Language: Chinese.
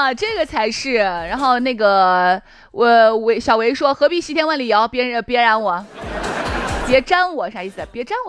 啊，这个才是。然后那个小维说何必西天万里遥，别染我，别沾我啥意思？别沾我。